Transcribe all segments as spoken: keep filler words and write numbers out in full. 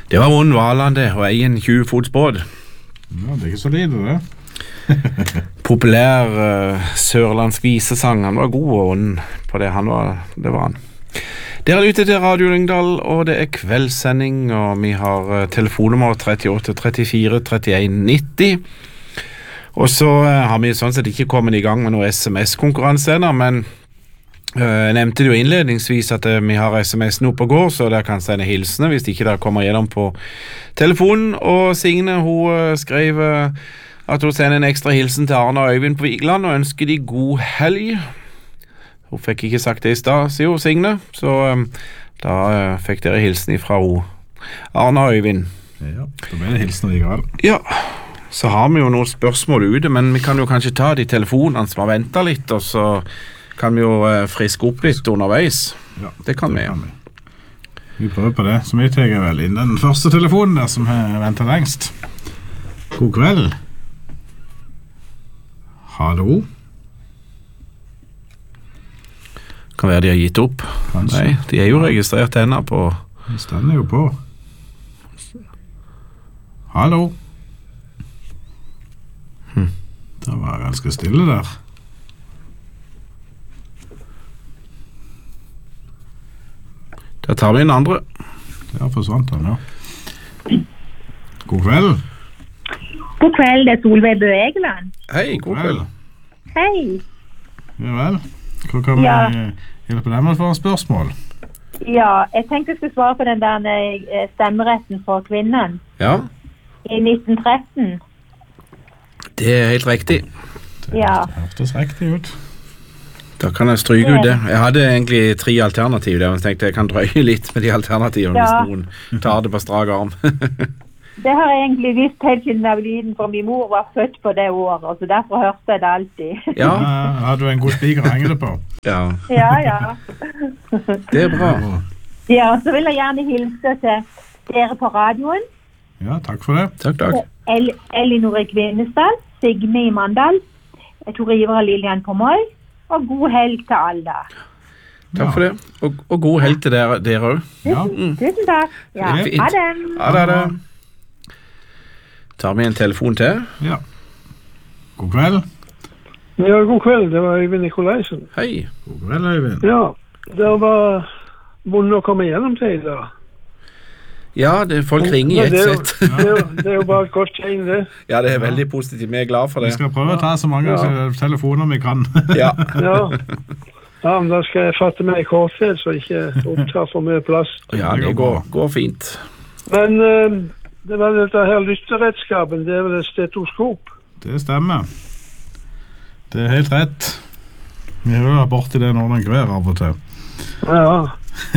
Det var Vond Valand det, og en tjue fots båt. Ja, det er ikke så lite det. Populær uh, sørlandsk visesang. Han var god og ånd på det. Han var, det var han. Dere er ute til Radio Lyngdal, og det er kveldssending, og vi har uh, telefonnummer tretti-åtte trettifire trettien nitti. Og så uh, har vi sånn sett ikke kommet i gang med noe S M S-konkurranse ennå, men jeg uh, nevnte det jo innledningsvis at uh, vi har S M S-en oppe og går, så dere kan sende hilsene hvis ikke dere kommer gjennom på telefonen. Og Signe, hun uh, skrev uh, at hun sender en ekstra hilsen til Arne og Øyvind på Vigeland og ønsker de god helg. Hun fikk ikke sagt det i stad, sier hun, Signe, så um, da uh, fikk dere hilsen fra hun, Arne og Øyvind. Ja, da ble det hilsen likevel. Ja, så har vi jo noen spørsmål ute, men vi kan jo kanskje ta de telefonene som har ventet litt, og så kan vi jo uh, friske opp litt underveis. Ja, det kan det vi. Kan vi. Vi prøver på det, så vi tar vel inn den første telefonen der som har ventet lengst. God kveld. Hallo? Kan være de har gitt opp. Kanskje. Nei, de er jo registrert ennå på... De stender jo på. Hallo? Hm. Det var ganske stille der. Da tar vi en andre. Der forsvant han, ja. God kveld. God kveld, det er Solveig Bø Egeland. Hei, god kveld. Hei. Ja vel. Hva kan vi Ja. hjelpe deg med for en spørsmål? Ja, jeg tenkte jeg skulle svare på den der eh, stemmeretten for kvinnen Ja, i nitten tretten. det er helt riktig. Det Ja. hørtes riktig ut. Da kan jeg stryke ut det. Jeg hadde egentlig tre alternativer der, men jeg tenkte jeg kan drøye litt med de alternativene Ja. hvis noen tar det på strak arm. Det har jeg egentlig visst helt siden jeg var liten, for min mor var født på det året, og så derfor hørte jeg det alltid. Ja, Ja, har du en god spiker å henge det på? ja, Ja, ja. det er bra. Ja, så vil jeg gjerne hilse til dere på radioen. Ja, takk for det. Takk, takk. El Elinor i Kvinesdal, Signe i Mandal, Tore Ivar og Lilian på Moi, og god helg til alle. Takk for det. Og, og god helg til dere, dere også. Ja. Tusen takk. Ja, Fint. ha det. Ja, det er det. Tar vi en telefon til? Ja. God kveld. Ja, god kveld. Det var Øyvind Nikolaisen. Hei. God kveld, Øyvind. Ja, det var vondt å komme gjennom til i dag. Ja, det, folk ringer i Men ett det er jo- sett. Det er, jo, det er jo bare et godt tegn, det. Ja, det er veldig positivt. Vi er glad for Vi det. skal prøve å ta så mange Ja. telefoner vi kan. Ja, Ja. Ja, men da skal jeg fatte meg i korthet, så jeg ikke opptar for mye plass. ja det går, går fint. Men eh, det var dette her lytteredskapen, det er vel et stetoskop. Det stemmer. Det er helt rett. Vi hører borti det når den kvær av og til. Ja,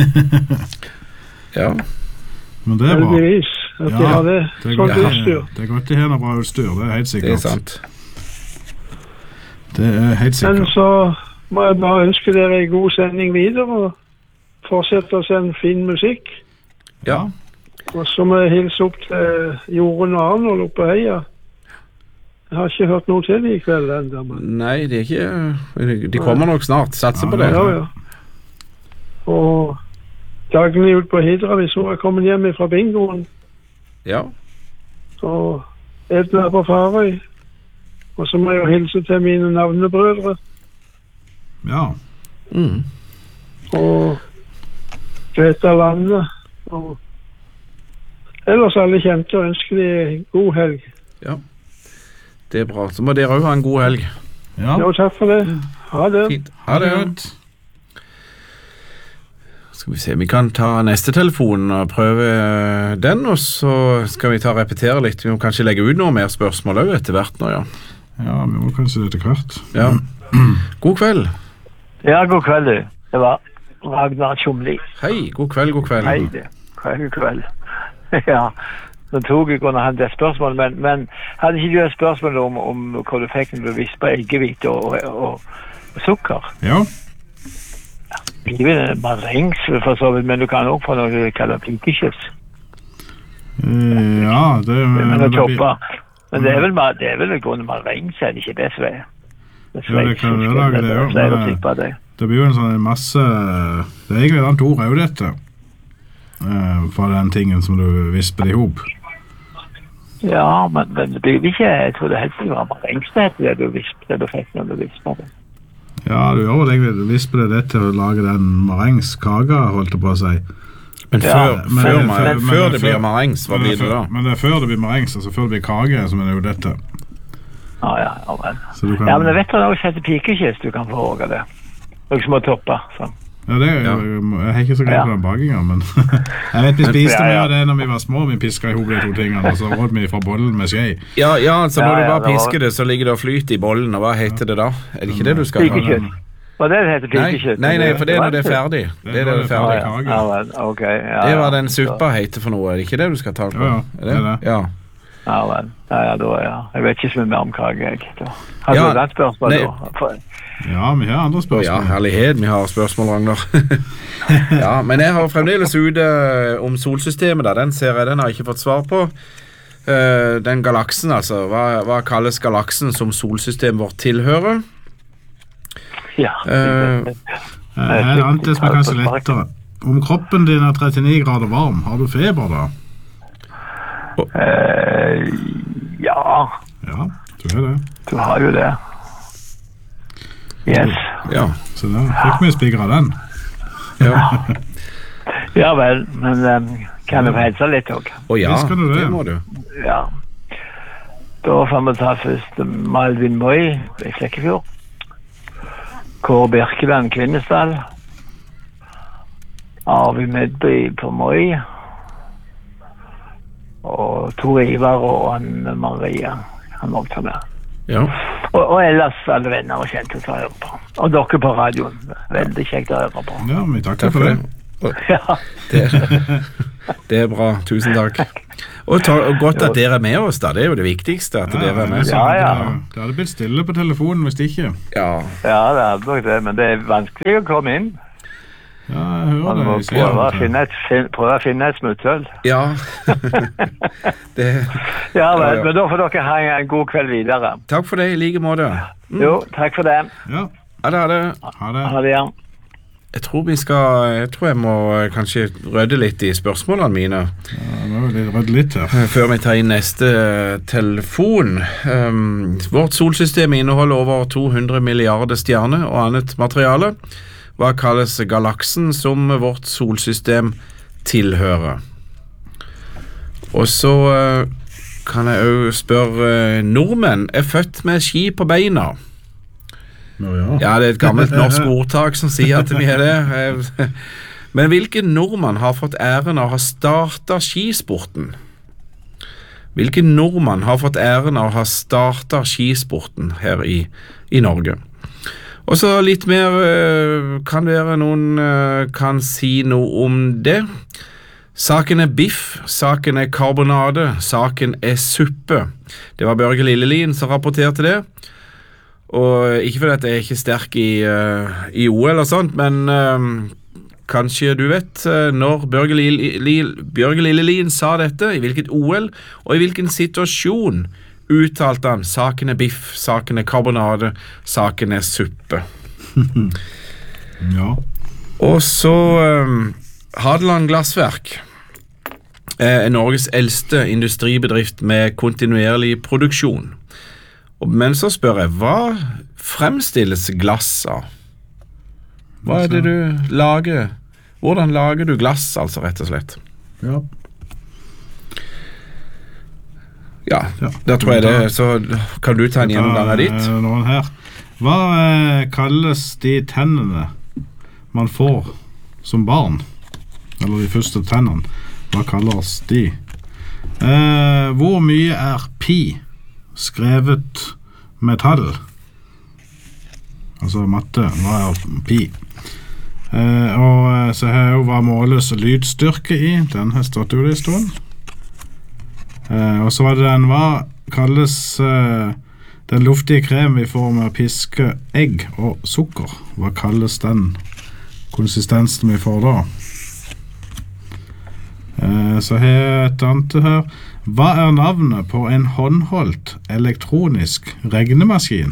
Ja, Men det er bra. heldigvis at de Ja, har det. Det er Sånt godt, utstyr. det er godt de har noe bra utstyr, det er helt det er sikkert. sant. Det er helt Men sikkert. så må jeg bare ønske dere en god sending videre, og fortsette å sende fin musikk. Ja, Og så må jeg hilse opp til Jorunn og Arnold oppe på Heia. Jeg har ikke hørt noe til dem i kveld enda, men... nei, det er ikke... De kommer nok snart. Satser på det. Ja, ja. Og Dagny ut på Hidra, hvis hun er kommet hjem fra bingoen. Ja, Og Edna på Farøy. Og så må jeg jo hilse til mine navnebrødre. Ja. mm. Og Greta Lande. Og ellers alle kjente og ønsker de god helg. Ja. Det er bra. Så må dere også ha en god helg. Ja. Jo, takk for det. Ha det. Fint. Ha det godt. Skal vi se, vi kan ta neste telefon og prøve den, og så skal vi ta og repetere litt. Vi må kanskje legge ut noe mer spørsmål også etter hvert nå, ja. Ja, vi må kanskje det etter hvert. Ja. God kveld. Ja, god kveld, du. Det var Ragnar Tjomli. Hei, god kveld, god kveld. Hei, du. God kveld. Ja, nå tok jeg under han det spørsmålet, men, men hadde ikke du et spørsmål om, om hva du fikk når du visper eggehvite og, og, og, og sukker? Ja. Ikke vel en marengs for så vidt, men du kan også få noe du kaller pikekjøs. Eh, ja, det Men å det blir- choppe. Men det er vel, ma- det er vel i grunnen marengs, er det ikke det, Sve? Ja, det kan være lage det, jo, men- det. Det blir jo en sånn masse... Det er egentlig et annet ord, er jo dette. uh, for den tingen som du visper i hop. Ja, men, men det blir ikke, jeg tror det helst var marengste det du visper, det du fikk når du visper det. Ja, du gjør det, du visper det til å lage den marengskaka, holdt det på å si. Men Ja, før, men- før, men- man, men- før men- det blir marengs, hva Men blir det er det da? før- Men det er før det blir marengs, altså før det blir kake, som er jo dette. Ja, ja, ja, vel. Så du kan... Ja, men jeg vet det også heter pikekist, du kan få også det. Og små topper, sånn. Ja, det er, Ja. jeg har ikke så greit på Ja. den bakinga, men jeg vet vi spiste Ja, mye ja. av det når vi var små, vi piska i hop de to tingene, og så råd vi fra bollen med skje. Ja, ja, altså Ja, når du ja, bare det var- pisker det, så ligger det og flyter i bollen, og hva heter det da? Er det ikke det du skal ha? Pikekist. Hva det heter Nei, pikekist? nei, nei, for det er når det er ferdig. Det er når det er Ja, ferdig. ja, kake. ja, vel, ok. Ja, Det var ja. den suppa heter for noe, er det ikke det du skal ta på? Ja, ja, Er det er det. Ja. Ja, vel. Ja, ja, da, ja. Jeg vet ikke så mye mer om kake, jeg. Da. Har du Ja, et spørsmål nei. da? For- Ja, vi har andre Å ja, spørsmål. herlighet, vi har spørsmål, Ragnar. Ja, men jeg har fremdeles ute om solsystemet da, den ser jeg, den har jeg ikke fått svar på. Eh, den galaksen, altså, hva, hva kalles galaksen som solsystemet vårt tilhører? Ja. Eh, Eh, Her er det annet som er kanskje lettere. Om kroppen din er trettini grader varm, har du feber da? Eh, ja, Ja, du er det. du har jo det. Yes. Ja, Så da fikk vi spikret den. ja. Ja vel, men um, kan vi få helse litt også? Å ja, Visst skal du det. det må du. Ja. Da får vi ta først Malvin Moi i Flekkefjord. Kåre Birkeland Kvinesdal. Arvid Medby på Moi. Og Tor Ivar og Anne Maria. Han må også ta med. Ja. Og, og ellers alle venner og kjente til å høre på. Og dere på radioen. Veldig kjekt å høre på. Ja, vi takker Takk for for det. det. Og Ja. det, det er bra, tusen takk. Og, ta, og godt at dere er med oss da, det er jo det viktigste, at dere er med. så Ja, ja. Det, det hadde blitt stille på telefonen hvis ikke. Ja, Ja, det er nok det, men det er vanskelig å komme inn. Ja, jeg hører Man det. må jeg ser prøve å det. finne et, fin- prøve å finne et smutthull. ja. det, Ja, Ja, men, ja. men da får dere ha en god kveld videre. takk for det, i like måte. Jo, takk for det. Ja, Ja, det er det. ha det. Ha det igjen. Jeg tror vi skal, jeg tror jeg må eh, kanskje rydde litt i spørsmålene mine, Ja, nå er det rødt litt her. eh, før vi tar inn neste eh, telefon. Um, vårt solsystem inneholder over to hundre milliarder stjerner og annet materiale. Hva kalles galaksen som vårt solsystem tilhører? Og så eh, kan jeg jo spørre, eh, nordmenn er født med ski på beina. Nå, ja. Ja, det er et gammelt norsk ordtak som sier at vi er det. Men hvilken nordmann har fått æren av å ha startet skisporten? Hvilken nordmann har fått æren av å ha startet skisporten her i, i Norge? Og så litt mer, øh, kan dere noen øh, kan si noe om det? Saken er biff, saken er karbonade, saken er suppe. Det var Børge Lillelien som rapporterte det. Og ikke fordi at jeg er ikke sterk i, uh, i O L og sånt, men uh, kanskje du vet uh, når Børge, Lille, Lille, Børge Lillelien sa dette, i hvilket O L og i hvilken situasjon uttalte han saken er biff, saken er karbonade, saken er suppe. Ja. Og så um, Hadeland Glassverk er Norges eldste industribedrift med kontinuerlig produksjon. Men så spør jeg, hva fremstilles glass av? Hva er det du lager? Hvordan lager du glass, altså, rett og slett? Ja. Ja, Ja. da tror jeg det, så kan du ta en gjennomgang av ditt. Eh, Noen her. Hva eh, kalles de tennene man får som barn? Eller de første tennene. Hva kalles de? Eh, hvor mye er pi? Skrevet med tall. Altså matte. Hva er pi? Eh, og eh, så her er jo hva måles lydstyrke i. Den har stått jo det i stånd. Eh, og så var det den, hva kalles eh, den luftige krem vi får med å piske egg og sukker? Hva kalles den konsistensen vi får da? Eh, så her er et annet her. Hva er navnet på en håndholdt elektronisk regnemaskin?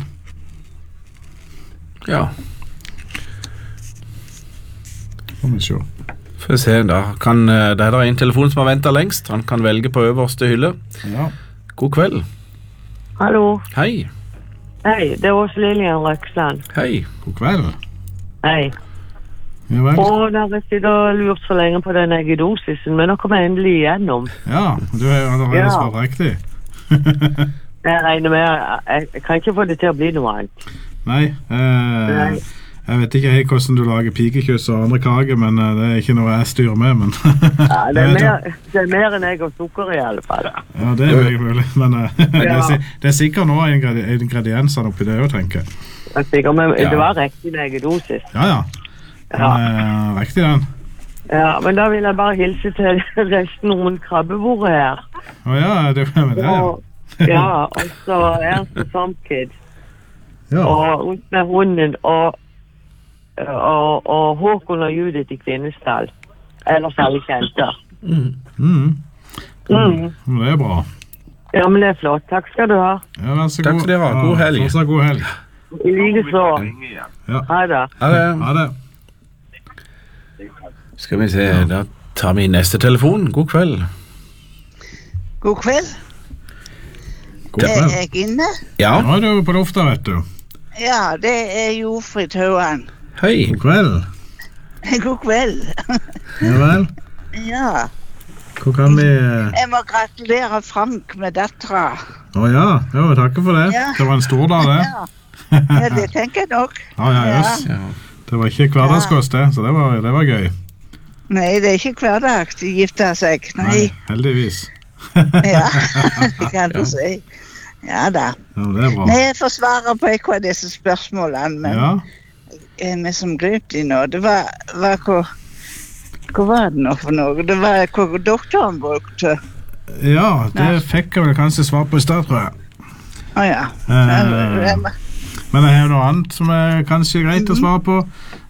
Ja, Får vi se. Får vi se da. Kan, det er en telefon som har ventet lengst. Han kan velge på øverste hylle. Ja. God kveld. Hallo. Hei. Hei, det er også Lilian Røksland. Hei. God kveld. Hei. Ja vel. Og da har jeg sittet og lurt så lenge på den eggedosisen, men nå kommer jeg endelig igjennom. Ja, du har jo allerede Ja. svart riktig. Jeg regner med, jeg, jeg kan ikke få det til å bli noe annet. Nei, eh, Nei. jeg vet ikke helt hvordan du lager pikekjøss og andre kager, men eh, det er ikke noe jeg styrer med, men Ja, det, er jeg vet mer, det er mer enn egg og sukker i alle fall. Ja, det er veldig mulig, men eh, det, er, Ja. si- det er sikkert noe av ingredi- ingrediensene oppi det, jeg tenker. Jeg er sikker, men Ja. det var riktig med eggedosis. Ja, ja. Ja. Men, eh, riktig den. Ja, men da vil jeg bare hilse til resten rundt krabbebordet her. Å ja, det er med det, ja. Og, ja, og så Ernst og Samkid, Ja, og rundt med hunden, og, og, og Håkon og Judith i Kvinnestall. Ellers alle kjente. Mm. mm. Mm. Men det er bra. Ja, men det er flott. Takk skal du ha. Ja, vær så Takk god. skal dere ha. God helg. Ja, fortsatt god helg. I like så. Ja. Ha det. Ha det. Ha det. Skal vi se, da tar vi neste telefon. God kveld. God kveld. God Er kveld. jeg inne? Ja, Nå er du på lufta, vet du. Ja, det er Jofrid Hauan. hei. God kveld. God kveld. Ja vel. Ja, Hvor kan vi... eh, jeg må gratulere Frank med dattera. Å ja, jo, takk for det. Ja. Det var en stor dag, det. Ja. Ja, det tenker jeg nok. Ja, ja, jøss. Ja. Det var ikke hverdagskost, det, så det var, det var gøy. Nei, det er ikke hverdag de gifter seg. Nei, heldigvis. ja, det kan du si. Ja da. Ja, men det er bra. Nei, jeg får svare på et av disse spørsmålene, men Ja, er vi som grep de nå? Det var, var hva, hva var det nå for noe? Det var hva doktoren brukte. ja, det fikk jeg vel kanskje svar på i stad, tror jeg. Å ja. Eh, Men jeg har noe annet som er kanskje greit å svare på.